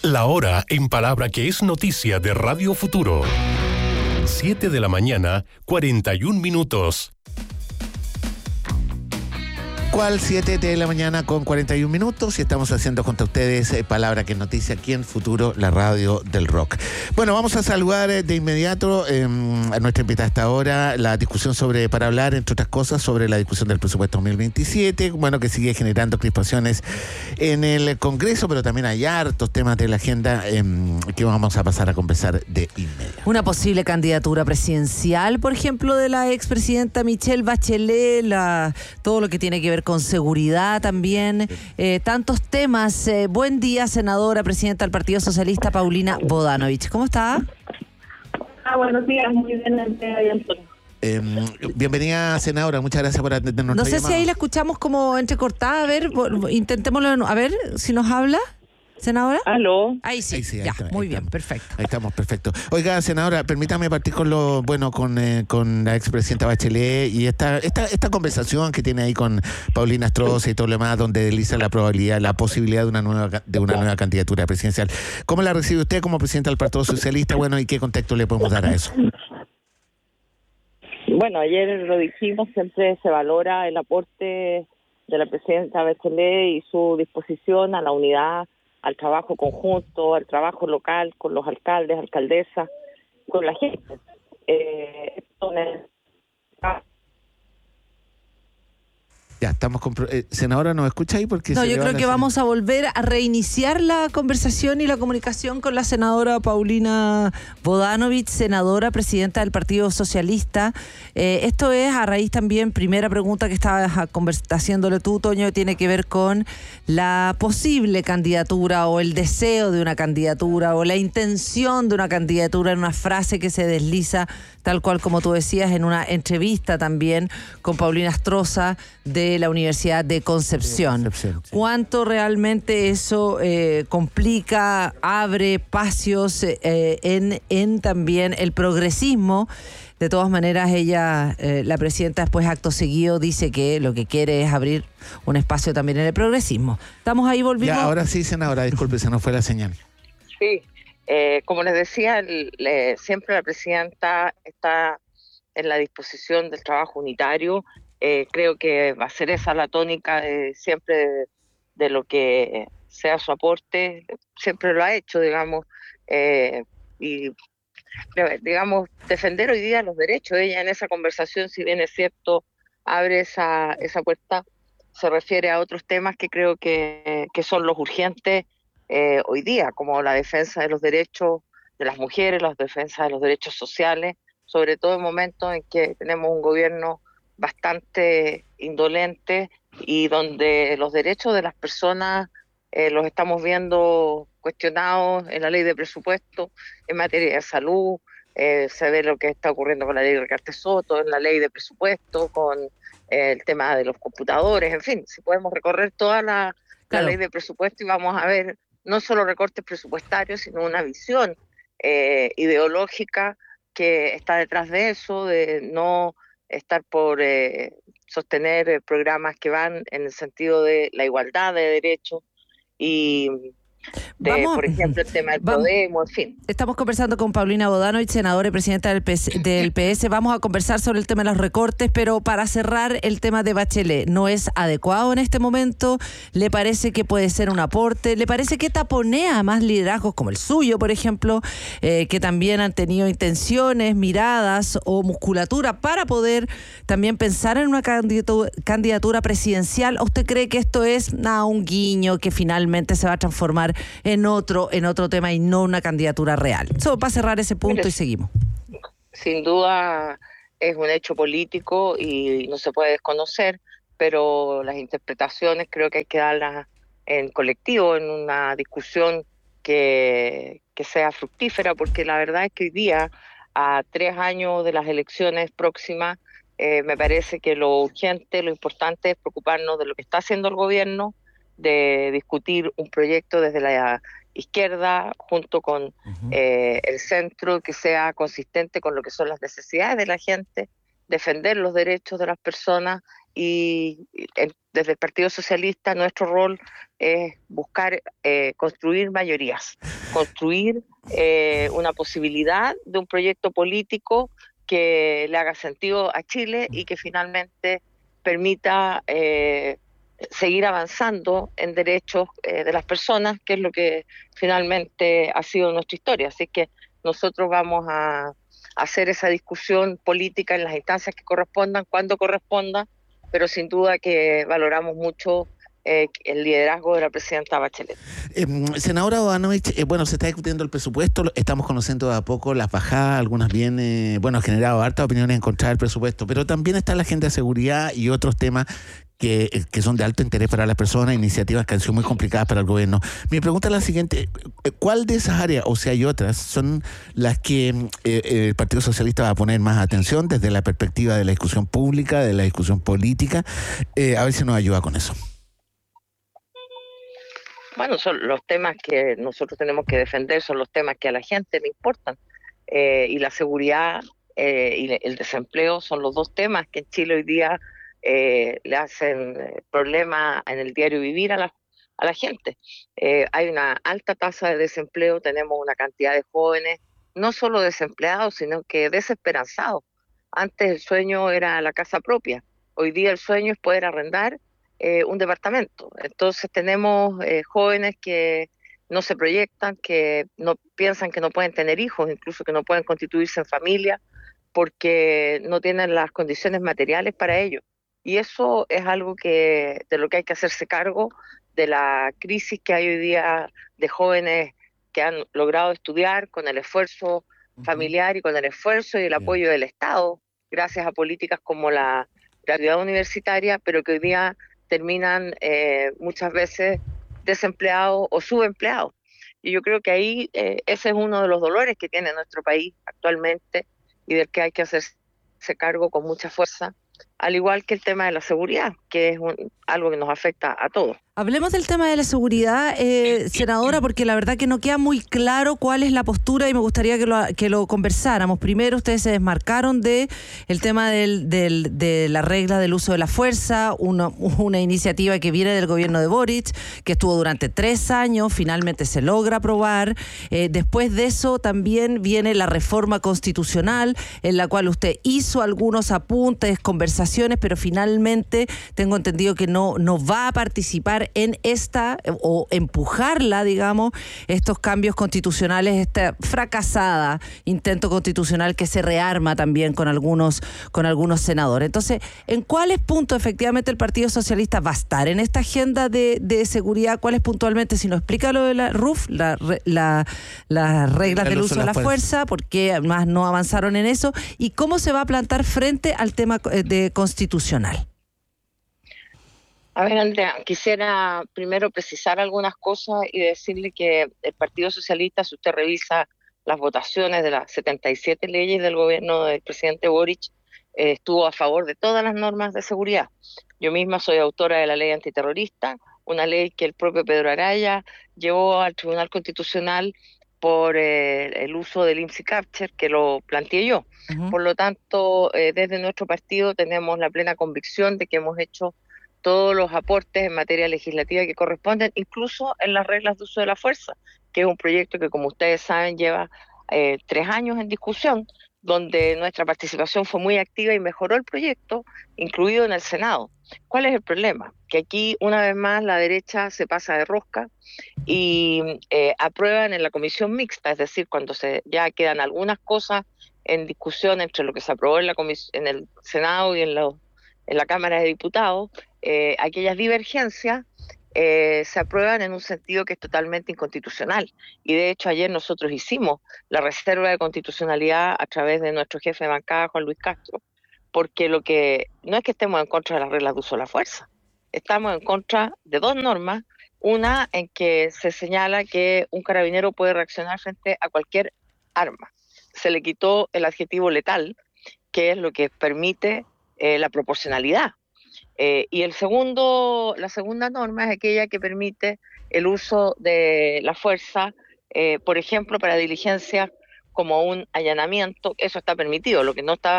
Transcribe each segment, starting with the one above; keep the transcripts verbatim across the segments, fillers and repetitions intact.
La hora en palabra que es noticia de Radio Futuro. siete de la mañana, cuarenta y un minutos. ¿Cuál? siete de la mañana con cuarenta y un minutos y estamos haciendo junto a ustedes eh, Palabra que es noticia aquí en Futuro, la radio del rock. Bueno, vamos a saludar eh, de inmediato eh, a nuestra invitada hasta ahora, la discusión sobre, para hablar, entre otras cosas, sobre la discusión del presupuesto dos mil veintisiete, bueno, que sigue generando crispaciones en el Congreso, pero también hay hartos temas de la agenda eh, que vamos a pasar a conversar de inmediato. Una posible candidatura presidencial, por ejemplo, de la expresidenta Michelle Bachelet, la, todo lo que tiene que ver con seguridad también, eh, tantos temas. Eh, buen día, senadora, presidenta del Partido Socialista, Paulina Bodanovich. ¿Cómo está? Ah, buenos días, muy bien, Antonio. Eh, bienvenida, senadora, muchas gracias por atendernos. No sé llamado. si ahí la escuchamos como entrecortada, a ver, intentémoslo, a ver si nos habla. ¿Senadora? ¿Aló? Ahí sí, ahí sí ahí ya, está, muy ahí bien, estamos. perfecto. Ahí estamos, perfecto. Oiga, senadora, permítame partir con lo bueno con, eh, con la expresidenta Bachelet y esta, esta esta conversación que tiene ahí con Paulina Stroza y todo lo demás, donde desliza la probabilidad, la posibilidad de una nueva de una nueva candidatura presidencial. ¿Cómo la recibe usted como presidenta del Partido Socialista? Bueno, ¿y qué contexto le podemos dar a eso? Bueno, ayer lo dijimos, siempre se valora el aporte de la presidenta Bachelet y su disposición a la unidad, al trabajo conjunto, al trabajo local con los alcaldes, alcaldesas, con la gente. Eh, esto me... Ya, estamos con... Eh, senadora, ¿nos escucha ahí? Porque No, se yo le va creo la que señal. vamos a volver a reiniciar la conversación y la comunicación con la senadora Paulina Bodanovich, senadora, presidenta del Partido Socialista. Eh, esto es a raíz también, primera pregunta que estabas convers- haciéndole tú, Toño, tiene que ver con la posible candidatura o el deseo de una candidatura o la intención de una candidatura en una frase que se desliza, tal cual como tú decías, en una entrevista también con Paulina Stroza de la Universidad de Concepción. De Concepción, sí. ¿Cuánto realmente eso eh, complica, abre espacios eh, en, en también el progresismo? De todas maneras, ella, eh, la presidenta, después acto seguido, dice que lo que quiere es abrir un espacio también en el progresismo. ¿Estamos ahí, volvimos? Ya, ahora sí, senadora, disculpe, se nos fue la señal. Sí, eh, como les decía, el- le- siempre la presidenta está en la disposición del trabajo unitario. Eh, creo que va a ser esa la tónica de siempre de, de lo que sea su aporte. Siempre lo ha hecho, digamos, eh, y digamos, defender hoy día los derechos. Ella en esa conversación, si bien es cierto, abre esa, esa puerta, se refiere a otros temas que creo que, que son los urgentes eh, hoy día, como la defensa de los derechos de las mujeres, la defensa de los derechos sociales, sobre todo en momentos en que tenemos un gobierno bastante indolente y donde los derechos de las personas eh, los estamos viendo cuestionados en la ley de presupuesto, en materia de salud, eh, se ve lo que está ocurriendo con la ley de Ricardo Soto, en la ley de presupuesto, con eh, el tema de los computadores, en fin, si podemos recorrer toda la, Claro. la ley de presupuesto y vamos a ver no solo recortes presupuestarios, sino una visión eh, ideológica que está detrás de eso, de no estar por eh, sostener eh, programas que van en el sentido de la igualdad de derechos y de, Vamos- por ejemplo, el tema del vamos- Prodemo, en fin. Estamos conversando con Paulina Bodanovich, senadora y presidenta del P S, del P S. Vamos a conversar sobre el tema de los recortes, pero para cerrar el tema de Bachelet, ¿no es adecuado en este momento? ¿Le parece que puede ser un aporte? ¿Le parece que taponea más liderazgos como el suyo, por ejemplo, eh, que también han tenido intenciones, miradas o musculatura para poder también pensar en una candidatura, candidatura presidencial? ¿O usted cree que esto es nah, un guiño que finalmente se va a transformar en otro, en otro tema y no una candidatura real? Solo para cerrar ese punto. Mire, y seguimos. Sin duda es un hecho político y no se puede desconocer, pero las interpretaciones creo que hay que darlas en colectivo, en una discusión que, que sea fructífera, porque la verdad es que hoy día, a tres años de las elecciones próximas, eh, me parece que lo urgente, lo importante es preocuparnos de lo que está haciendo el gobierno, de discutir un proyecto desde la izquierda junto con uh-huh. eh, el centro que sea consistente con lo que son las necesidades de la gente, defender los derechos de las personas y eh, desde el Partido Socialista nuestro rol es buscar eh, construir mayorías, construir eh, una posibilidad de un proyecto político que le haga sentido a Chile y que finalmente permita eh, seguir avanzando en derechos eh, de las personas, que es lo que finalmente ha sido nuestra historia. Así que nosotros vamos a hacer esa discusión política en las instancias que correspondan, cuando corresponda, pero sin duda que valoramos mucho eh, el liderazgo de la presidenta Bachelet. Eh, senadora Bodanovich, eh, bueno, se está discutiendo el presupuesto, estamos conociendo de a poco las bajadas, algunas bien, eh, bueno, ha generado hartas opiniones en contra del presupuesto, pero también está la agenda de seguridad y otros temas que, que son de alto interés para las personas, iniciativas que han sido muy complicadas para el gobierno. Mi pregunta es la siguiente: ¿cuál de esas áreas, o si hay otras, son las que eh, el Partido Socialista va a poner más atención desde la perspectiva de la discusión pública, de la discusión política? Eh, a ver si nos ayuda con eso. Bueno, son los temas que nosotros tenemos que defender, son los temas que a la gente le importan. Eh, y la seguridad eh, y el desempleo son los dos temas que en Chile hoy día eh, le hacen problema en el diario vivir a la, a la gente. Eh, hay una alta tasa de desempleo, tenemos una cantidad de jóvenes, no solo desempleados, sino que desesperanzados. Antes el sueño era la casa propia, hoy día el sueño es poder arrendar Eh, un departamento. Entonces tenemos eh, jóvenes que no se proyectan, que no piensan que no pueden tener hijos, incluso que no pueden constituirse en familia porque no tienen las condiciones materiales para ello. Y eso es algo que de lo que hay que hacerse cargo, de la crisis que hay hoy día de jóvenes que han logrado estudiar con el esfuerzo familiar y con el esfuerzo y el apoyo del Estado, gracias a políticas como la gratuidad universitaria, pero que hoy día terminan eh, muchas veces desempleados o subempleados. Y yo creo que ahí eh, ese es uno de los dolores que tiene nuestro país actualmente y del que hay que hacerse cargo con mucha fuerza, al igual que el tema de la seguridad, que es un, algo que nos afecta a todos. Hablemos del tema de la seguridad, eh, senadora, porque la verdad que no queda muy claro cuál es la postura y me gustaría que lo, que lo conversáramos. Primero, ustedes se desmarcaron de el tema del, del, de la regla del uso de la fuerza, una, una iniciativa que viene del gobierno de Boric, que estuvo durante tres años, finalmente se logra aprobar. Eh, después de eso también viene la reforma constitucional, en la cual usted hizo algunos apuntes, conversaciones, pero finalmente tengo entendido que no, no va a participar en esta, o empujarla, digamos, estos cambios constitucionales, esta fracasada intento constitucional que se rearma también con algunos, con algunos senadores. Entonces, ¿en cuáles puntos efectivamente el Partido Socialista va a estar en esta agenda de, de seguridad? ¿Cuáles puntualmente? Si nos explica lo de la R U F, la, la, las reglas del uso de la fuerza, ¿por qué más no avanzaron en eso? ¿Y cómo se va a plantar frente al tema de constitucional? A ver, Andrea, quisiera primero precisar algunas cosas y decirle que el Partido Socialista, si usted revisa las votaciones de las setenta y siete leyes del gobierno del presidente Boric, eh, estuvo a favor de todas las normas de seguridad. Yo misma soy autora de la ley antiterrorista, una ley que el propio Pedro Araya llevó al Tribunal Constitucional por eh, el uso del IMSI Capture, que lo planteé yo. Uh-huh. Por lo tanto, eh, desde nuestro partido tenemos la plena convicción de que hemos hecho todos los aportes en materia legislativa que corresponden, incluso en las reglas de uso de la fuerza, que es un proyecto que, como ustedes saben, lleva eh, tres años en discusión, donde nuestra participación fue muy activa y mejoró el proyecto, incluido en el Senado. ¿Cuál es el problema? Que aquí, una vez más, la derecha se pasa de rosca y eh, aprueban en la comisión mixta, es decir, cuando se ya quedan algunas cosas en discusión entre lo que se aprobó en, la comis- en el Senado y en, lo, en la Cámara de Diputados, eh, aquellas divergencias eh, se aprueban en un sentido que es totalmente inconstitucional. Y de hecho ayer nosotros hicimos la reserva de constitucionalidad a través de nuestro jefe de bancada, Juan Luis Castro, porque lo que no es que estemos en contra de las reglas de uso de la fuerza, estamos en contra de dos normas. Una en que se señala que un carabinero puede reaccionar frente a cualquier arma. Se le quitó el adjetivo letal, que es lo que permite eh, la proporcionalidad. Eh, y el segundo, la segunda norma es aquella que permite el uso de la fuerza, eh, por ejemplo, para diligencias como un allanamiento. Eso está permitido. Lo que no está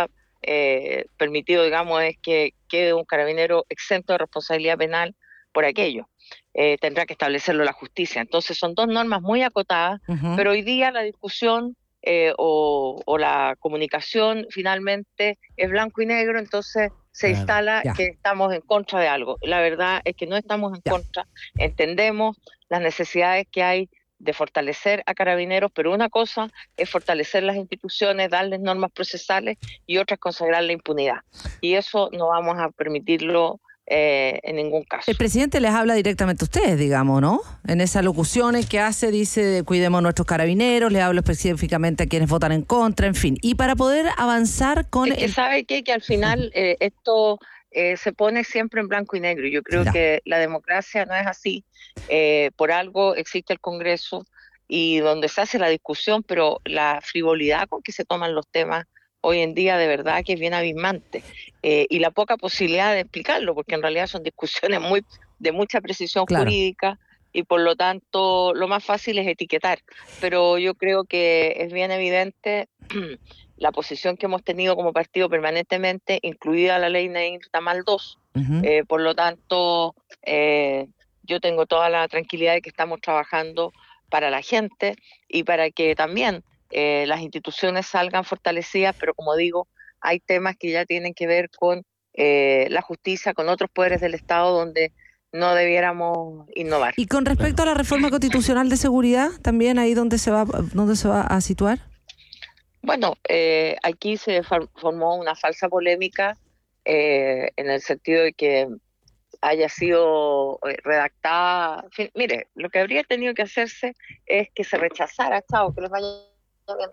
eh, permitido, digamos, es que quede un carabinero exento de responsabilidad penal por aquello. Eh, tendrá que establecerlo la justicia. Entonces son dos normas muy acotadas, Ujú. pero hoy día la discusión eh, o, o la comunicación finalmente es blanco y negro, entonces se Claro. instala Ya. que estamos en contra de algo. La verdad es que no estamos en Ya. contra, entendemos las necesidades que hay de fortalecer a Carabineros, pero una cosa es fortalecer las instituciones, darles normas procesales, y otra es consagrar la impunidad. Y eso no vamos a permitirlo eh, en ningún caso. El presidente les habla directamente a ustedes, digamos, ¿no? En esas locuciones que hace, dice, cuidemos a nuestros carabineros, le habla específicamente a quienes votan en contra, en fin. Y para poder avanzar con... Es que el... sabe qué? Que al final eh, esto eh, se pone siempre en blanco y negro. Yo creo Ya. que la democracia no es así. Eh, por algo existe el Congreso y donde se hace la discusión, pero la frivolidad con que se toman los temas hoy en día de verdad que es bien abismante. Eh, y la poca posibilidad de explicarlo, porque en realidad son discusiones muy de mucha precisión Claro. jurídica, y por lo tanto lo más fácil es etiquetar. Pero yo creo que es bien evidente la posición que hemos tenido como partido permanentemente, incluida la ley Nair Tamal dos. Ujú. Eh, por lo tanto, eh, yo tengo toda la tranquilidad de que estamos trabajando para la gente y para que también eh, las instituciones salgan fortalecidas, pero como digo, hay temas que ya tienen que ver con eh, la justicia, con otros poderes del Estado donde no debiéramos innovar. Y con respecto a la reforma constitucional de seguridad, también ahí donde se va, dónde se va a situar. Bueno, eh, aquí se formó una falsa polémica eh, en el sentido de que haya sido eh, redactada. En fin, mire, lo que habría tenido que hacerse es que se rechazara, chao, que les vaya bien,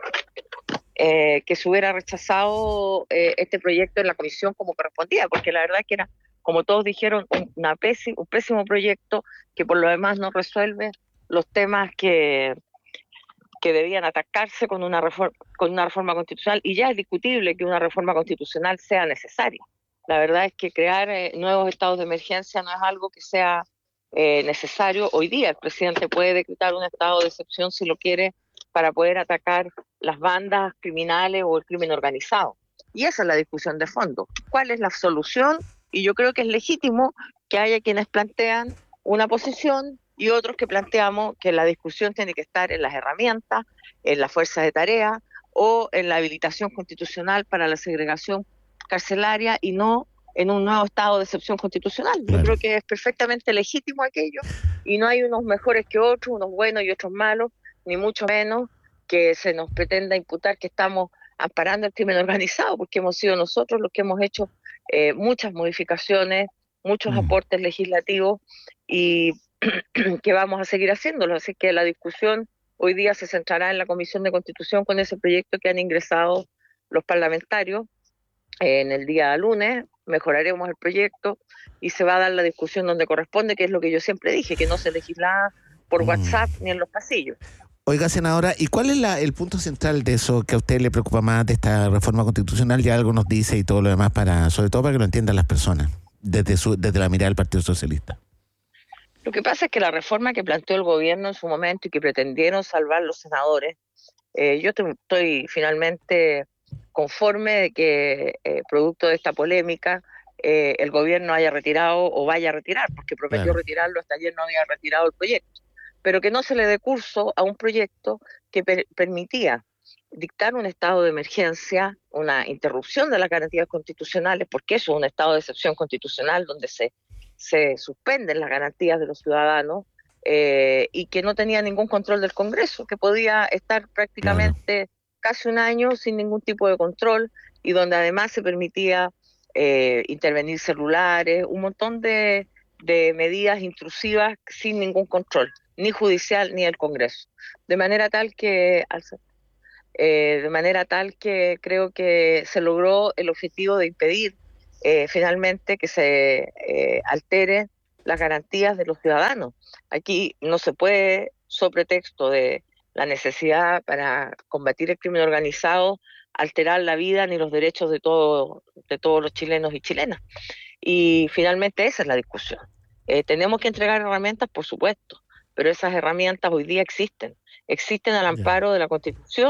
eh, que se hubiera rechazado eh, este proyecto en la comisión como correspondía, porque la verdad es que era, como todos dijeron, un, una pésim, un pésimo proyecto que por lo demás no resuelve los temas que que debían atacarse con una reforma, con una reforma constitucional, y ya es discutible que una reforma constitucional sea necesaria. La verdad es que crear eh, nuevos estados de emergencia no es algo que sea eh, necesario. Hoy día el presidente puede decretar un estado de excepción si lo quiere para poder atacar las bandas criminales o el crimen organizado. Y esa es la discusión de fondo. ¿Cuál es la solución? Y yo creo que es legítimo que haya quienes plantean una posición y otros que planteamos que la discusión tiene que estar en las herramientas, en las fuerzas de tarea o en la habilitación constitucional para la segregación carcelaria y no en un nuevo estado de excepción constitucional. Claro. Yo creo que es perfectamente legítimo aquello y no hay unos mejores que otros, unos buenos y otros malos, ni mucho menos que se nos pretenda imputar que estamos amparando el crimen organizado, porque hemos sido nosotros los que hemos hecho eh, muchas modificaciones, muchos Mm. aportes legislativos y que vamos a seguir haciéndolo. Así que la discusión hoy día se centrará en la Comisión de Constitución con ese proyecto que han ingresado los parlamentarios. Eh, en el día lunes mejoraremos el proyecto y se va a dar la discusión donde corresponde, que es lo que yo siempre dije, que no se legisla por Mm. WhatsApp ni en los pasillos. Oiga, senadora, ¿y cuál es la, el punto central de eso que a usted le preocupa más de esta reforma constitucional? Ya algo nos dice y todo lo demás, para, sobre todo para que lo entiendan las personas, desde, su, desde la mirada del Partido Socialista. Lo que pasa es que la reforma que planteó el gobierno en su momento y que pretendieron salvar los senadores, eh, yo te- estoy finalmente conforme de que, eh, producto de esta polémica, eh, el gobierno haya retirado o vaya a retirar, porque prometió Claro. retirarlo, hasta ayer no había retirado el proyecto, pero que no se le dé curso a un proyecto que per- permitía dictar un estado de emergencia, una interrupción de las garantías constitucionales, porque eso es un estado de excepción constitucional donde se se suspenden las garantías de los ciudadanos eh, y que no tenía ningún control del Congreso, que podía estar prácticamente casi un año sin ningún tipo de control y donde además se permitía eh, intervenir celulares, un montón de, de medidas intrusivas sin ningún control, ni judicial ni del Congreso. De manera tal que, eh, de manera tal que creo que se logró el objetivo de impedir Eh, finalmente que se eh, alteren las garantías de los ciudadanos. Aquí no se puede, sobre pretexto de la necesidad para combatir el crimen organizado, alterar la vida ni los derechos de, todo, de todos los chilenos y chilenas. Y finalmente esa es la discusión. Eh, tenemos que entregar herramientas, por supuesto, pero esas herramientas hoy día existen. Existen al amparo de la Constitución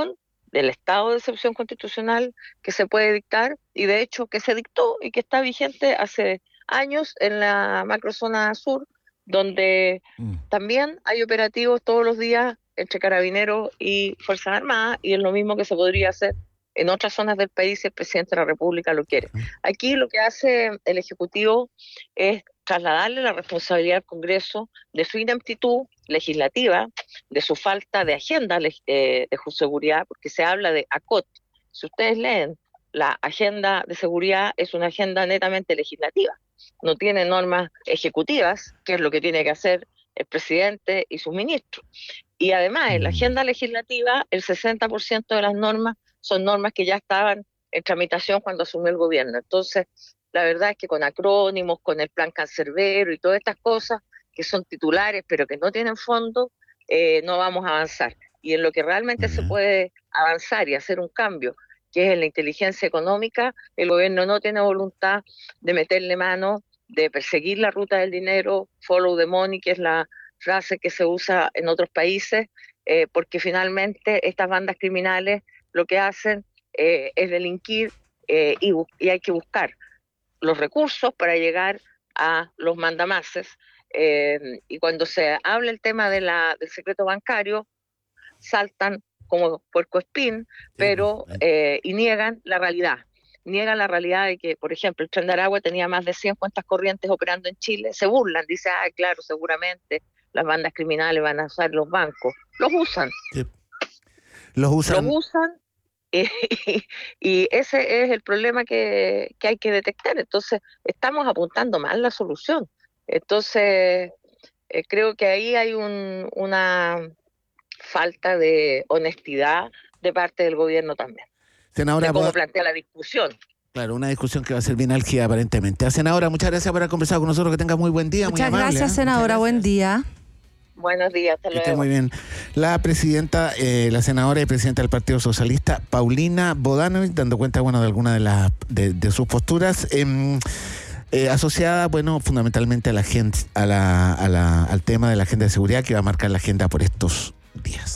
del estado de excepción constitucional que se puede dictar, y de hecho que se dictó y que está vigente hace años en la macrozona sur, donde mm. también hay operativos todos los días entre Carabineros y Fuerzas Armadas, y es lo mismo que se podría hacer en otras zonas del país si el presidente de la República lo quiere. Aquí lo que hace el Ejecutivo es trasladarle la responsabilidad al Congreso de su ineptitud legislativa, de su falta de agenda eh, de seguridad, porque se habla de A C O T. Si ustedes leen, la agenda de seguridad es una agenda netamente legislativa, no tiene normas ejecutivas, que es lo que tiene que hacer el presidente y sus ministros. Y además, en la agenda legislativa, el sesenta por ciento de las normas son normas que ya estaban en tramitación cuando asumió el gobierno. Entonces, la verdad es que con acrónimos, con el plan cancerbero y todas estas cosas que son titulares pero que no tienen fondo, eh, no vamos a avanzar. Y en lo que realmente uh-huh. se puede avanzar y hacer un cambio, que es en la inteligencia económica, el gobierno no tiene voluntad de meterle mano, de perseguir la ruta del dinero, follow the money, que es la frase que se usa en otros países, eh, porque finalmente estas bandas criminales lo que hacen eh, es delinquir eh, y, y hay que buscar los recursos para llegar a los mandamases. Eh, y cuando se habla el tema de la, del secreto bancario, saltan como puercoespín, pero eh, y niegan la realidad. Niegan la realidad de que, por ejemplo, el Tren de Aragua tenía más de cien cuentas corrientes operando en Chile. Se burlan, dice, ah, claro, seguramente las bandas criminales van a usar los bancos. Los usan. Sí. Los usan. Los usan y, y ese es el problema que, que hay que detectar. Entonces, estamos apuntando mal la solución. Entonces, eh, creo que ahí hay un, una falta de honestidad de parte del gobierno también. Senadora, de cómo ¿puedo... plantea la discusión. Claro, una discusión que va a ser bien álgida aparentemente. Senadora, muchas gracias por haber conversado con nosotros. Que tenga muy buen día. Muchas muy amable, gracias, ¿eh? senadora. Muchas gracias. Buen día. Buenos días, hasta luego. Esté muy bien. La presidenta, eh, la senadora y presidenta del Partido Socialista, Paulina Bodanovich, dando cuenta, bueno, de algunas de las de, de sus posturas, eh, eh, asociada, bueno, fundamentalmente a la agenda, a la, a la, al tema de la agenda de seguridad que va a marcar la agenda por estos días.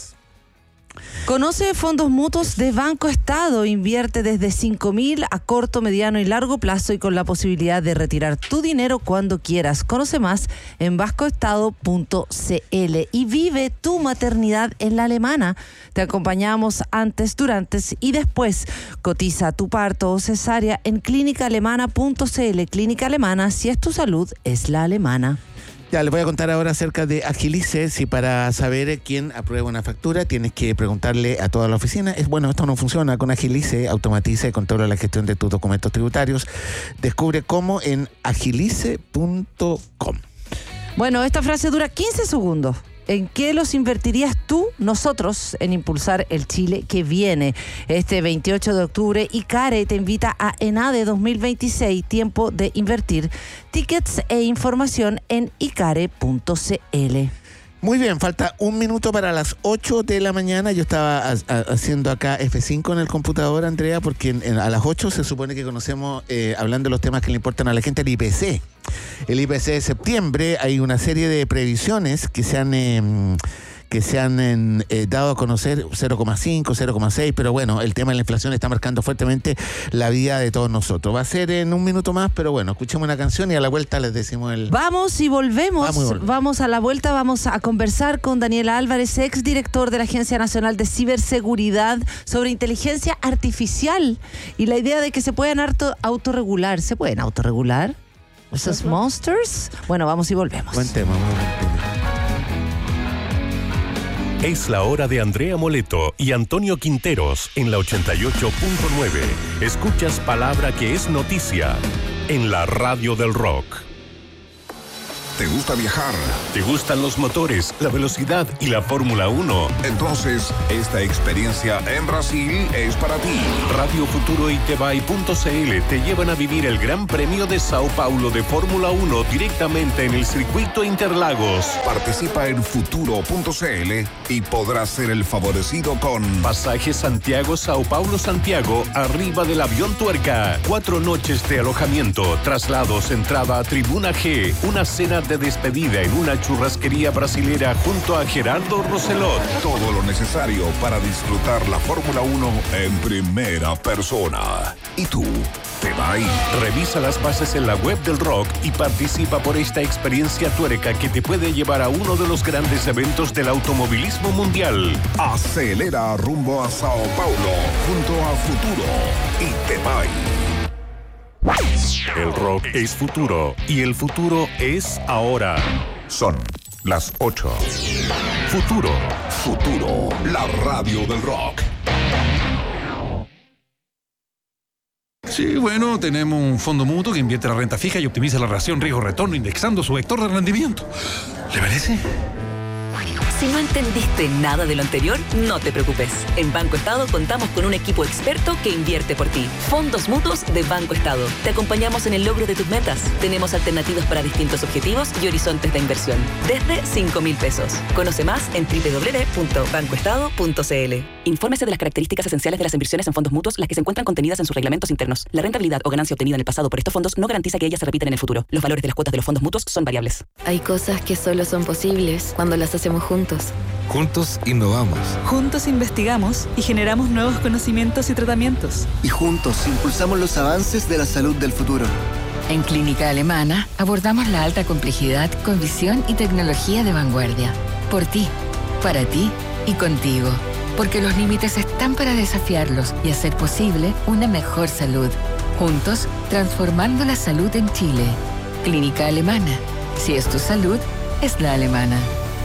Conoce fondos mutuos de Banco Estado. Invierte desde cinco mil a corto, mediano y largo plazo y con la posibilidad de retirar tu dinero cuando quieras. Conoce más en vasco estado punto c l y vive tu maternidad en la Alemana. Te acompañamos antes, durante y después. Cotiza tu parto o cesárea en clínica alemana punto c l. Clínica Alemana, si es tu salud, es la alemana. Ya, les voy a contar ahora acerca de Agilice. Si para saber quién aprueba una factura tienes que preguntarle a toda la oficina. Es bueno, esto no funciona. Con Agilice automatiza y controla la gestión de tus documentos tributarios. Descubre cómo en agilice punto com. Bueno, esta frase dura quince segundos. ¿En qué los invertirías tú, nosotros, en impulsar el Chile que viene? Este veintiocho de octubre, ICARE te invita a ENADE dos mil veintiséis, tiempo de invertir. Tickets e información en icare punto c l. Muy bien, falta un minuto para las ocho de la mañana. Yo estaba a, a, haciendo acá F cinco en el computador, Andrea, porque en, en, a las ocho se supone que conocemos, eh, hablando de los temas que le importan a la gente, el I P C. El I P C de septiembre, hay una serie de previsiones que se han... Eh, que se han eh, dado a conocer cero coma cinco, cero coma seis, pero bueno, el tema de la inflación está marcando fuertemente la vida de todos nosotros. Va a ser en un minuto más, pero bueno, escuchemos una canción y a la vuelta les decimos el... Vamos y volvemos, vamos, y volvemos. Vamos a la vuelta, vamos a conversar con Daniel Álvarez, exdirector de la Agencia Nacional de Ciberseguridad, sobre inteligencia artificial y la idea de que se puedan auto, autorregular. ¿Se pueden autorregular esos monsters? Bueno, vamos y volvemos. Buen tema, muy buen tema. Es la hora de Andrea Moleto y Antonio Quinteros en la ochenta y ocho punto nueve. Escuchas palabra que es noticia en la radio del rock. ¿Te gusta viajar? ¿Te gustan los motores, la velocidad y la Fórmula uno? Entonces, esta experiencia en Brasil es para ti. Radio Futuro y Tebay punto c l te llevan a vivir el Gran Premio de Sao Paulo de Fórmula uno directamente en el circuito Interlagos. Participa en futuro punto c l y podrás ser el favorecido con pasaje Santiago, Sao Paulo, Santiago, arriba del avión Tuerca. Cuatro noches de alojamiento, traslados, entrada a Tribuna G, una cena de despedida en una churrasquería brasilera junto a Gerardo Roselot. Todo lo necesario para disfrutar la Fórmula uno en primera persona. ¿Y tú? ¿Te va a ir? Revisa las bases en la web del Rock y participa por esta experiencia tuéreca que te puede llevar a uno de los grandes eventos del automovilismo mundial. Acelera rumbo a Sao Paulo junto a Futuro y Te va a ir. El rock es futuro y el futuro es ahora. Son las ocho. Futuro. Futuro, la radio del rock. Sí, bueno, tenemos un fondo mutuo que invierte la renta fija y optimiza la relación riesgo-retorno indexando su vector de rendimiento. ¿Le parece? Si no entendiste nada de lo anterior, no te preocupes. En Banco Estado contamos con un equipo experto que invierte por ti. Fondos mutuos de Banco Estado. Te acompañamos en el logro de tus metas. Tenemos alternativas para distintos objetivos y horizontes de inversión. Desde cinco mil pesos. Conoce más en doble u doble u doble u punto banco estado punto c l. Infórmese de las características esenciales de las inversiones en fondos mutuos, las que se encuentran contenidas en sus reglamentos internos. La rentabilidad o ganancia obtenida en el pasado por estos fondos no garantiza que ellas se repitan en el futuro. Los valores de las cuotas de los fondos mutuos son variables. Hay cosas que solo son posibles cuando las hacemos juntos. Juntos innovamos. Juntos investigamos y generamos nuevos conocimientos y tratamientos. Y juntos impulsamos los avances de la salud del futuro. En Clínica Alemana abordamos la alta complejidad con visión y tecnología de vanguardia. Por ti, para ti y contigo. Porque los límites están para desafiarlos y hacer posible una mejor salud. Juntos, transformando la salud en Chile. Clínica Alemana. Si es tu salud, es la alemana.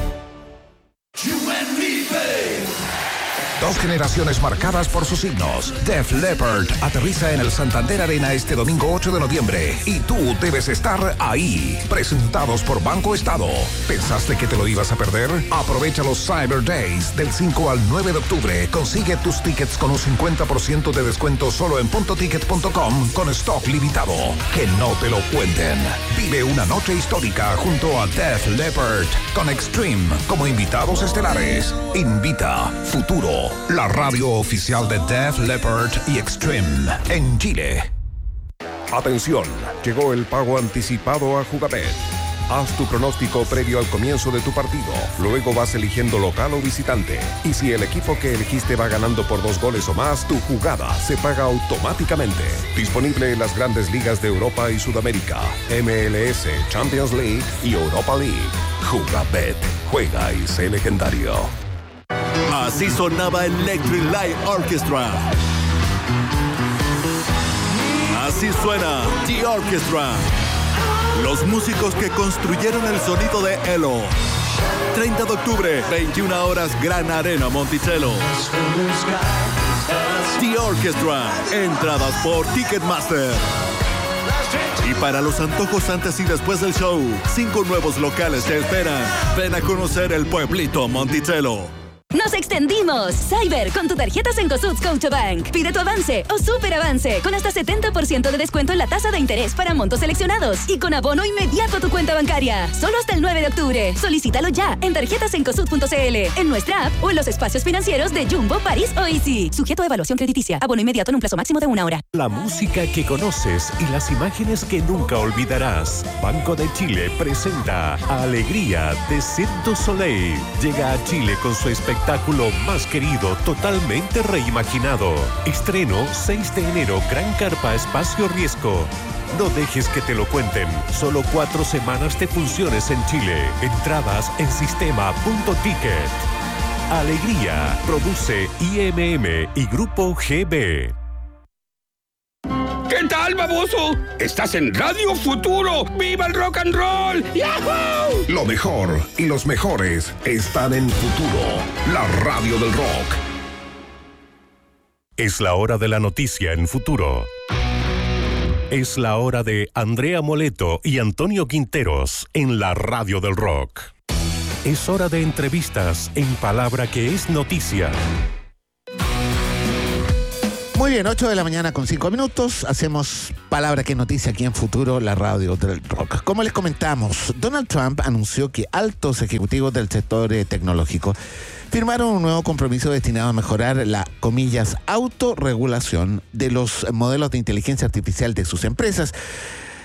Dos generaciones marcadas por sus signos. Def Leppard aterriza en el Santander Arena este domingo ocho de noviembre y tú debes estar ahí. Presentados por Banco Estado. ¿Pensaste que te lo ibas a perder? Aprovecha los Cyber Days del cinco al nueve de octubre. Consigue tus tickets con un cincuenta por ciento de descuento solo en punto ticket punto com con stock limitado. Que no te lo cuenten. Vive una noche histórica junto a Def Leppard con Extreme como invitados estelares. Invita Futuro, la radio oficial de Def Leppard y Extreme en Chile. Atención, llegó el pago anticipado a Jugabet. Haz tu pronóstico previo al comienzo de tu partido. Luego vas eligiendo local o visitante. Y si el equipo que elegiste va ganando por dos goles o más, tu jugada se paga automáticamente. Disponible en las grandes ligas de Europa y Sudamérica, M L S, Champions League y Europa League. Jugabet. Juega y sé legendario. Así sonaba Electric Light Orchestra. Así suena The Orchestra. Los músicos que construyeron el sonido de Elo. treinta de octubre, veintiuna horas, Gran Arena Monticello. The Orchestra. Entradas por Ticketmaster. Y para los antojos antes y después del show, cinco nuevos locales te esperan. Ven a conocer el pueblito Monticello. ¡Nos extendimos! Cyber, con tu tarjeta Cencosud Scotiabank. Pide tu avance o super avance con hasta setenta por ciento de descuento en la tasa de interés para montos seleccionados y con abono inmediato a tu cuenta bancaria. Solo hasta el nueve de octubre. Solicítalo ya en tarjetas cencosud punto c l, en nuestra app o en los espacios financieros de Jumbo, París o Easy. Sujeto a evaluación crediticia. Abono inmediato en un plazo máximo de una hora. La música que conoces y las imágenes que nunca olvidarás. Banco de Chile presenta Alegría de Cirque du Soleil. Llega a Chile con su espectáculo espectáculo más querido, totalmente reimaginado. Estreno seis de enero, Gran Carpa Espacio Riesgo. No dejes que te lo cuenten. Solo cuatro semanas de funciones en Chile. Entradas en sistema punto ticket. Alegría. Produce I M M y Grupo G B. ¿Qué tal, baboso? Estás en Radio Futuro. ¡Viva el rock and roll! ¡Yahoo! Lo mejor y los mejores están en Futuro, la radio del rock. Es la hora de la noticia en Futuro. Es la hora de Andrea Moleto y Antonio Quinteros en la radio del rock. Es hora de entrevistas en Palabra que es Noticia. Muy bien, ocho de la mañana con cinco minutos. Hacemos Palabra que Noticia aquí en Futuro, la radio del rock. Como les comentamos, Donald Trump anunció que altos ejecutivos del sector eh, tecnológico firmaron un nuevo compromiso destinado a mejorar la, comillas, autorregulación de los modelos de inteligencia artificial de sus empresas.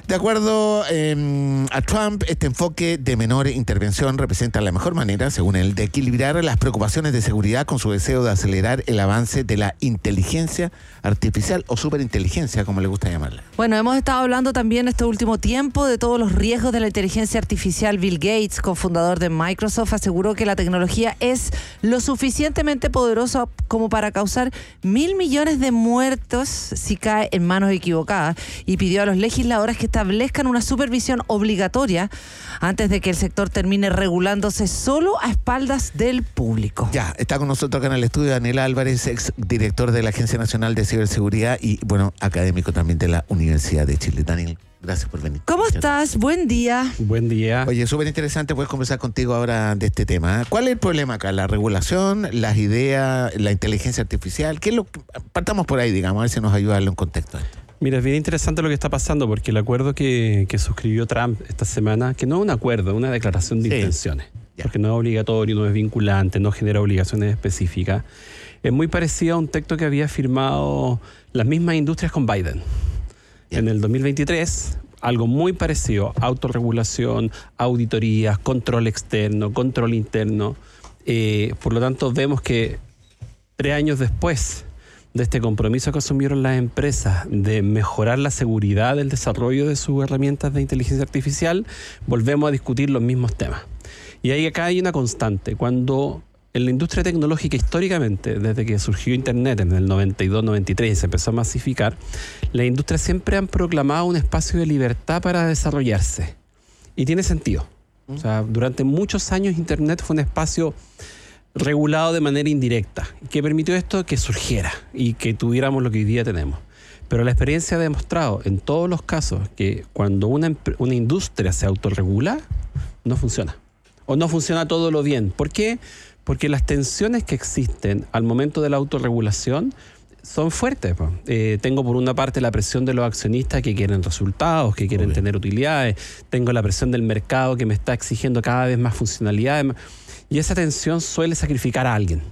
De acuerdo eh, a Trump, este enfoque de menor intervención representa la mejor manera, según él, de equilibrar las preocupaciones de seguridad con su deseo de acelerar el avance de la inteligencia artificial o superinteligencia, como le gusta llamarla. Bueno, hemos estado hablando también este último tiempo de todos los riesgos de la inteligencia artificial. Bill Gates, cofundador de Microsoft, aseguró que la tecnología es lo suficientemente poderosa como para causar mil millones de muertos si cae en manos equivocadas, y pidió a los legisladores que establezcan una supervisión obligatoria antes de que el sector termine regulándose solo a espaldas del público. Ya, está con nosotros acá en el estudio Daniel Álvarez, ex director de la Agencia Nacional de Ciberseguridad y, bueno, académico también de la Universidad de Chile. Daniel, gracias por venir. ¿Cómo estás? Buen día. Buen día. Oye, súper interesante poder conversar contigo ahora de este tema. ¿Cuál es el problema acá? ¿La regulación, las ideas, la inteligencia artificial? ¿Qué es lo que... Partamos por ahí, digamos, a ver si nos ayuda a darle un contexto a esto. Mira, es bien interesante lo que está pasando, porque el acuerdo que, que suscribió Trump esta semana, que no es un acuerdo, es una declaración de sí. intenciones, ya. Porque no es obligatorio, no es vinculante, no genera obligaciones específicas, es muy parecido a un texto que había firmado las mismas industrias con Biden. Ya. En el dos mil veintitrés, algo muy parecido, autorregulación, auditorías, control externo, control interno. Eh, por lo tanto, vemos que tres años después de este compromiso que asumieron las empresas de mejorar la seguridad del desarrollo de sus herramientas de inteligencia artificial, volvemos a discutir los mismos temas. Y ahí acá hay una constante. Cuando en la industria tecnológica históricamente, desde que surgió Internet en el noventa y dos noventa y tres y se empezó a masificar, las industrias siempre han proclamado un espacio de libertad para desarrollarse. Y tiene sentido. O sea, durante muchos años Internet fue un espacio regulado de manera indirecta, que permitió esto que surgiera y que tuviéramos lo que hoy día tenemos. Pero la experiencia ha demostrado en todos los casos que cuando una, una industria se autorregula, no funciona. O no funciona todo lo bien. ¿Por qué? Porque las tensiones que existen al momento de la autorregulación son fuertes. Eh, tengo por una parte la presión de los accionistas que quieren resultados, que quieren Obvio. tener utilidades. Tengo la presión del mercado que me está exigiendo cada vez más funcionalidades. Y esa tensión suele sacrificar a alguien.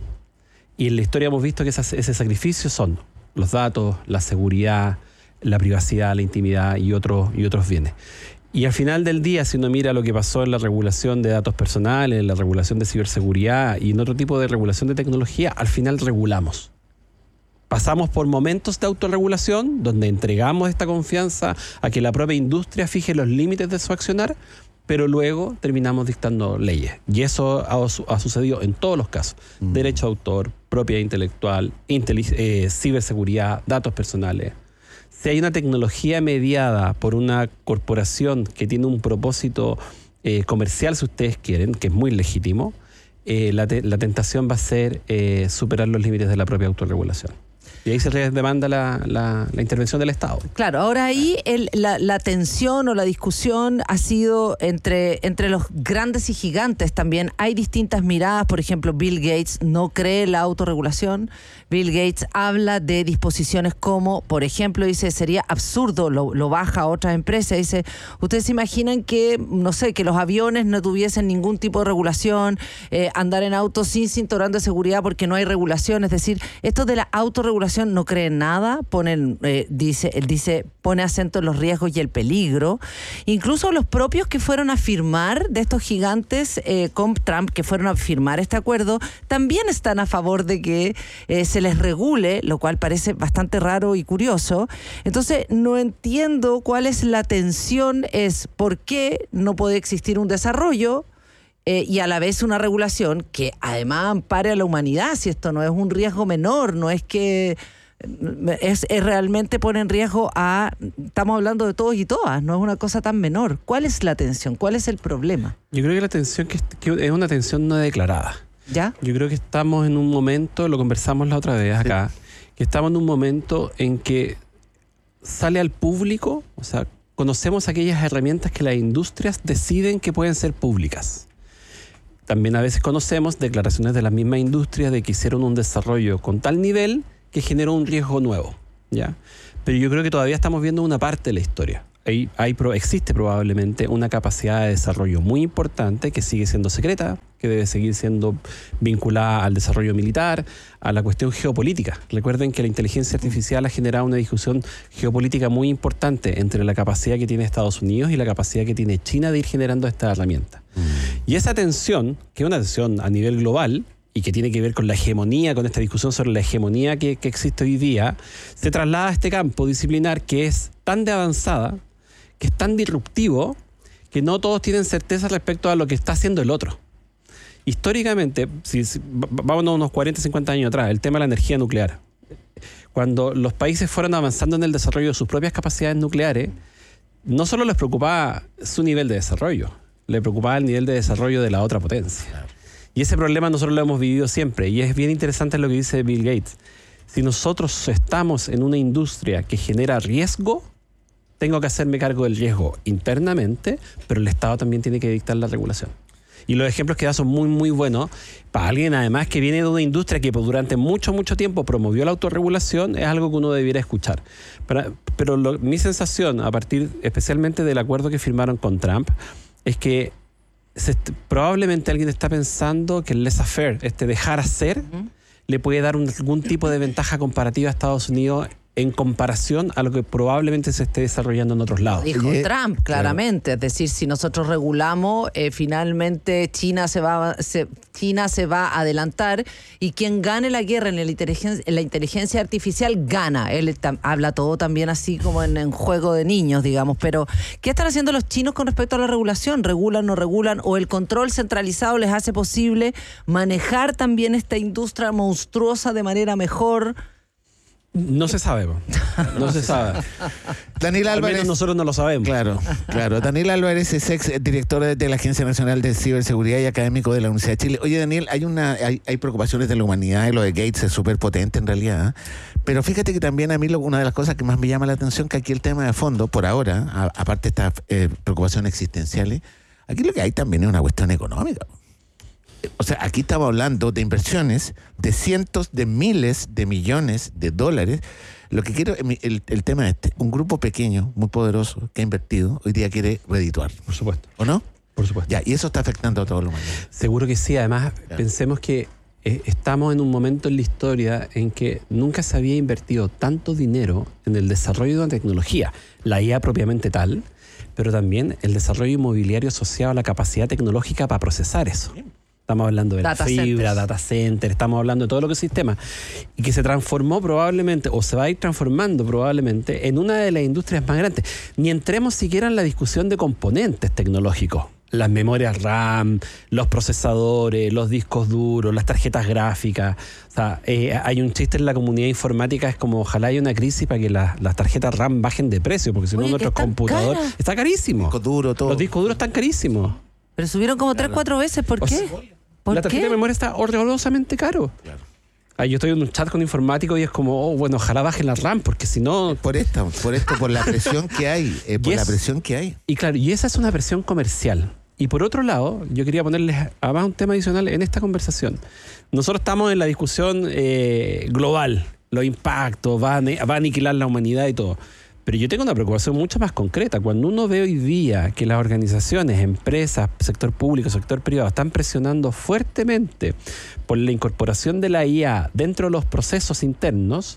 Y en la historia hemos visto que esas, ese sacrificio son los datos, la seguridad, la privacidad, la intimidad y otros, y otros bienes. Y al final del día, si uno mira lo que pasó en la regulación de datos personales, en la regulación de ciberseguridad y en otro tipo de regulación de tecnología, al final regulamos. Pasamos por momentos de autorregulación donde entregamos esta confianza a que la propia industria fije los límites de su accionar, pero luego terminamos dictando leyes. Y eso ha, ha sucedido en todos los casos. Mm. Derecho de autor, propiedad intelectual, eh, ciberseguridad, datos personales. Si hay una tecnología mediada por una corporación que tiene un propósito eh, comercial, si ustedes quieren, que es muy legítimo, eh, la, te, la tentación va a ser eh, superar los límites de la propia autorregulación. Y ahí se demanda la, la, la intervención del Estado. Claro, ahora ahí el, la, la tensión o la discusión ha sido entre, entre los grandes y gigantes también. Hay distintas miradas, por ejemplo, Bill Gates no cree en la autorregulación. Bill Gates habla de disposiciones como, por ejemplo, dice, sería absurdo, lo, lo baja a otras empresas. Dice, ustedes se imaginan que, no sé, que los aviones no tuviesen ningún tipo de regulación, eh, andar en autos sin cinturón de seguridad porque no hay regulación. Es decir, esto de la autorregulación no cree en nada, pone, eh, dice, él dice, pone acento en los riesgos y el peligro. Incluso los propios que fueron a firmar, de estos gigantes eh, con Trump, que fueron a firmar este acuerdo, también están a favor de que eh, se les regule, lo cual parece bastante raro y curioso. Entonces, no entiendo cuál es la tensión, es por qué no puede existir un desarrollo Eh, y a la vez una regulación que además ampare a la humanidad, si esto no es un riesgo menor, no es que es, es realmente pone en riesgo a, estamos hablando de todos y todas, no es una cosa tan menor. ¿Cuál es la tensión? ¿Cuál es el problema? Yo creo que la tensión que, que es una tensión no declarada. ¿Ya? Yo creo que estamos en un momento, lo conversamos la otra vez acá, sí. que estamos en un momento en que sale al público, o sea, conocemos aquellas herramientas que las industrias deciden que pueden ser públicas. También a veces conocemos declaraciones de las mismas industrias de que hicieron un desarrollo con tal nivel que generó un riesgo nuevo, ¿ya? Pero yo creo que todavía estamos viendo una parte de la historia. hay, hay, existe probablemente una capacidad de desarrollo muy importante que sigue siendo secreta, que debe seguir siendo vinculada al desarrollo militar, a la cuestión geopolítica. Recuerden que la inteligencia artificial ha generado una discusión geopolítica muy importante entre la capacidad que tiene Estados Unidos y la capacidad que tiene China de ir generando esta herramienta. Mm. Y esa tensión, que es una tensión a nivel global, y que tiene que ver con la hegemonía, con esta discusión sobre la hegemonía que, que existe hoy día, se traslada a este campo disciplinar que es tan de avanzada, que es tan disruptivo, que no todos tienen certeza respecto a lo que está haciendo el otro. Históricamente, si, si, vámonos unos cuarenta, cincuenta años atrás, el tema de la energía nuclear. Cuando los países fueron avanzando en el desarrollo de sus propias capacidades nucleares, no solo les preocupaba su nivel de desarrollo, les preocupaba el nivel de desarrollo de la otra potencia. Y ese problema nosotros lo hemos vivido siempre, y es bien interesante lo que dice Bill Gates. Si nosotros estamos en una industria que genera riesgo, tengo que hacerme cargo del riesgo internamente, pero el Estado también tiene que dictar la regulación. Y los ejemplos que da son muy, muy buenos. Para alguien, además, que viene de una industria que durante mucho, mucho tiempo promovió la autorregulación, es algo que uno debiera escuchar. Pero, pero lo, mi sensación, a partir especialmente del acuerdo que firmaron con Trump, es que se, probablemente alguien está pensando que el laissez-faire, este dejar hacer, uh-huh. le puede dar un, algún tipo de ventaja comparativa a Estados Unidos en comparación a lo que probablemente se esté desarrollando en otros lados. Dijo eh, Trump, claramente. Claro. Es decir, si nosotros regulamos, eh, finalmente China se va se, China se va a adelantar, y quien gane la guerra en la inteligencia, en la inteligencia artificial gana. Él tam, habla todo también así como en, en juego de niños, digamos. Pero, ¿qué están haciendo los chinos con respecto a la regulación? ¿Regulan, no regulan? ¿O el control centralizado les hace posible manejar también esta industria monstruosa de manera mejor? No se sabe, no se sabe. Daniel Álvarez. Al menos nosotros no lo sabemos. Claro, claro. Daniel Álvarez es ex director de, de la Agencia Nacional de Ciberseguridad y académico de la Universidad de Chile. Oye, Daniel, hay una hay, hay preocupaciones de la humanidad, y lo de Gates es súper potente en realidad. ¿eh? Pero fíjate que también a mí lo, una de las cosas que más me llama la atención, que aquí el tema de fondo, por ahora, a, aparte de estas eh, preocupaciones existenciales, aquí lo que hay también es una cuestión económica. O sea, aquí estamos hablando de inversiones de cientos de miles de millones de dólares. Lo que quiero, el, el tema es este, un grupo pequeño, muy poderoso, que ha invertido, hoy día quiere redituar. Por supuesto. ¿O no? Por supuesto. Ya, y eso está afectando a toda la humanidad. Seguro que sí. Además, claro. Pensemos que eh, estamos en un momento en la historia en que nunca se había invertido tanto dinero en el desarrollo de una tecnología, la I A propiamente tal, pero también el desarrollo inmobiliario asociado a la capacidad tecnológica para procesar eso. Bien. Estamos hablando de data la fibra, centers. data center, estamos hablando de todo lo que es sistema, y que se transformó probablemente, o se va a ir transformando probablemente, en una de las industrias más grandes. Ni entremos siquiera en la discusión de componentes tecnológicos. Las memorias RAM, los procesadores, los discos duros, las tarjetas gráficas. O sea, eh, hay un chiste en la comunidad informática, es como ojalá haya una crisis para que la, las tarjetas RAM bajen de precio, porque si no nuestros computadores... Cara. Está carísimo. Disco duro, todo. Los discos duros están carísimos. Pero subieron como tres, cuatro veces, ¿por qué? O sea, ¿Por la tarjeta qué? de memoria está horrorosamente caro. Claro. Ah, yo estoy en un chat con informáticos y es como, oh, bueno, ojalá baje la RAM, porque si no... Por esto, por esto, por la presión que hay, eh, por es, la presión que hay. Y claro, y esa es una presión comercial. Y por otro lado, yo quería ponerles además un tema adicional en esta conversación. Nosotros estamos en la discusión eh, global, los impactos, va a, va a aniquilar la humanidad y todo. Pero yo tengo una preocupación mucho más concreta. Cuando uno ve hoy día que las organizaciones, empresas, sector público, sector privado están presionando fuertemente por la incorporación de la I A dentro de los procesos internos,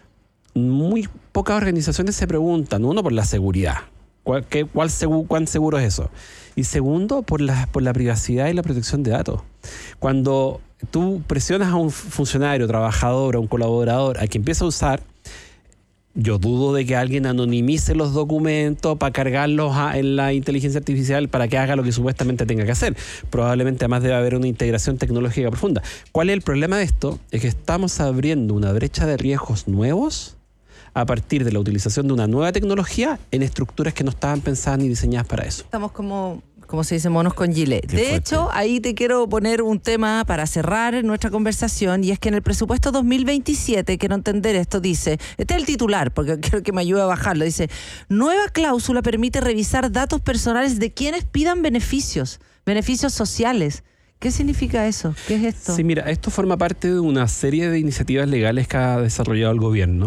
muy pocas organizaciones se preguntan, uno, por la seguridad. ¿Cuál, qué, cuál segu, ¿Cuán seguro es eso? Y segundo, por la, por la privacidad y la protección de datos. Cuando tú presionas a un funcionario, trabajador, a un colaborador, a que empiece a usar... Yo dudo de que alguien anonimice los documentos para cargarlos a, en la inteligencia artificial para que haga lo que supuestamente tenga que hacer. Probablemente además debe haber una integración tecnológica profunda. ¿Cuál es el problema de esto? Es que estamos abriendo una brecha de riesgos nuevos a partir de la utilización de una nueva tecnología en estructuras que no estaban pensadas ni diseñadas para eso. Estamos como... como se dice, monos con gilet. De fuerte. Hecho, ahí te quiero poner un tema para cerrar nuestra conversación, y es que en el presupuesto dos mil veintisiete, quiero entender esto, dice, este es el titular, porque quiero que me ayude a bajarlo, dice, nueva cláusula permite revisar datos personales de quienes pidan beneficios, beneficios sociales. ¿Qué significa eso? ¿Qué es esto? Sí, mira, esto forma parte de una serie de iniciativas legales que ha desarrollado el gobierno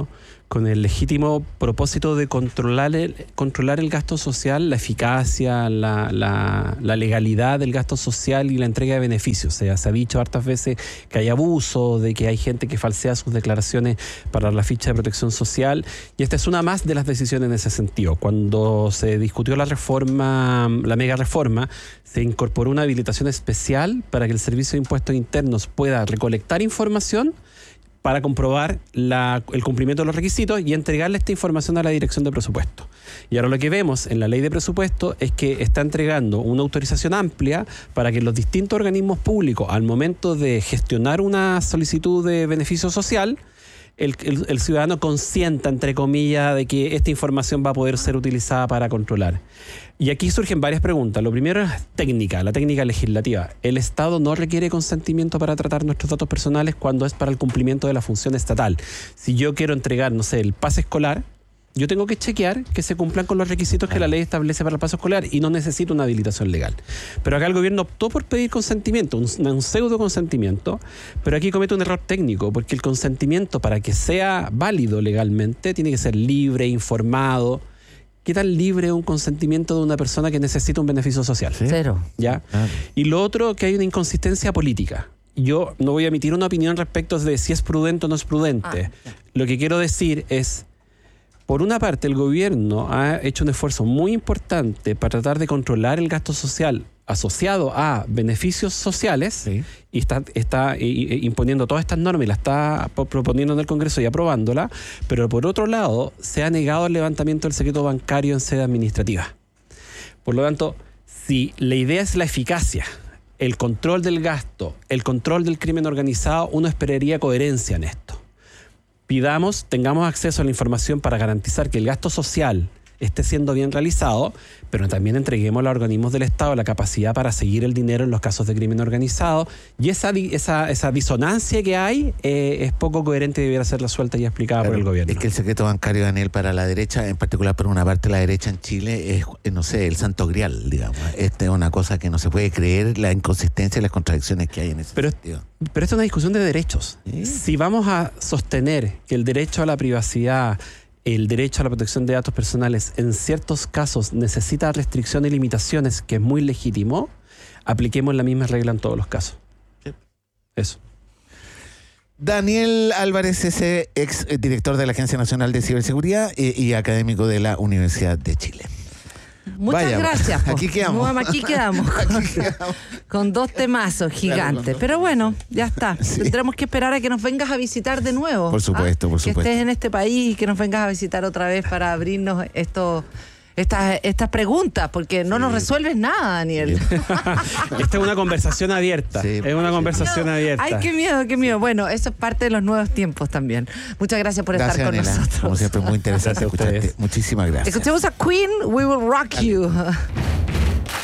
con el legítimo propósito de controlar el, controlar el gasto social, la eficacia, la, la, la legalidad del gasto social y la entrega de beneficios. O sea, se ha dicho hartas veces que hay abuso, de que hay gente que falsea sus declaraciones para la ficha de protección social, y esta es una más de las decisiones en ese sentido. Cuando se discutió la reforma, la mega reforma, se incorporó una habilitación especial para que el Servicio de Impuestos Internos pueda recolectar información para comprobar la, el cumplimiento de los requisitos y entregarle esta información a la Dirección de Presupuesto. Y ahora lo que vemos en la Ley de Presupuesto es que está entregando una autorización amplia para que los distintos organismos públicos, al momento de gestionar una solicitud de beneficio social, El, el, el ciudadano consienta, entre comillas, de que esta información va a poder ser utilizada para controlar. Y aquí surgen varias preguntas. Lo primero es técnica, la técnica legislativa. El Estado no requiere consentimiento para tratar nuestros datos personales cuando es para el cumplimiento de la función estatal. Si yo quiero entregar, no sé, el pase escolar, yo tengo que chequear que se cumplan con los requisitos que la ley establece para el pase escolar y no necesito una habilitación legal. Pero acá el gobierno optó por pedir consentimiento, un, un pseudo consentimiento, pero aquí comete un error técnico, porque el consentimiento, para que sea válido legalmente, tiene que ser libre, informado. ¿Qué tan libre es un consentimiento de una persona que necesita un beneficio social? ¿Sí? Cero. ¿Ya? Ah. Y lo otro, que hay una inconsistencia política. Yo no voy a emitir una opinión respecto de si es prudente o no es prudente. Ah, lo que quiero decir es, por una parte, el gobierno ha hecho un esfuerzo muy importante para tratar de controlar el gasto social asociado a beneficios sociales, sí, y está, está imponiendo todas estas normas y la está proponiendo en el Congreso y aprobándola, pero por otro lado se ha negado el levantamiento del secreto bancario en sede administrativa. Por lo tanto, si la idea es la eficacia, el control del gasto, el control del crimen organizado, uno esperaría coherencia en esto. Pidamos, tengamos acceso a la información para garantizar que el gasto social esté siendo bien realizado, pero también entreguemos a los organismos del Estado la capacidad para seguir el dinero en los casos de crimen organizado. Y esa esa, esa disonancia que hay eh, es poco coherente y debiera ser resuelta y explicada, claro, por el gobierno. Es que el secreto bancario, Daniel, para la derecha, en particular por una parte de la derecha en Chile, es, no sé, el santo grial, digamos. Esta es una cosa que no se puede creer, la inconsistencia y las contradicciones que hay en ese pero, sentido. Pero esto es una discusión de derechos. ¿Sí? Si vamos a sostener que el derecho a la privacidad, el derecho a la protección de datos personales en ciertos casos necesita restricciones y limitaciones, que es muy legítimo, apliquemos la misma regla en todos los casos. Sí. Eso. Daniel Álvarez, ese ex director de la Agencia Nacional de Ciberseguridad y, y académico de la Universidad de Chile. Muchas Vaya, gracias. Aquí quedamos. No, aquí quedamos. Aquí quedamos. Con dos temazos gigantes. Claro, pero bueno, ya está. Sí. Tendremos que esperar a que nos vengas a visitar de nuevo. Por supuesto, ¿ah? por supuesto. Que estés en este país y que nos vengas a visitar otra vez para abrirnos estos... Estas, estas preguntas, porque no sí. nos resuelves nada, Daniel. Esta es una conversación abierta. Sí. Es una conversación no, abierta. Ay, qué miedo, qué miedo. Bueno, eso es parte de los nuevos tiempos también. Muchas gracias por gracias, estar con Daniela. nosotros. Como siempre, muy interesante escucharte. Muchísimas gracias. Escuchemos a Queen, We Will Rock You.